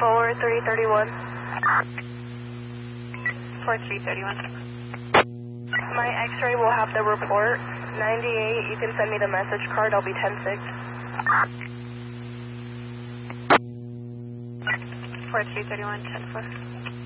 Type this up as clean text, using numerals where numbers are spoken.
4331. 4331. My x-ray will have the report. 98, you can send me the message card. I'll be 10-6. 4331, 10-4.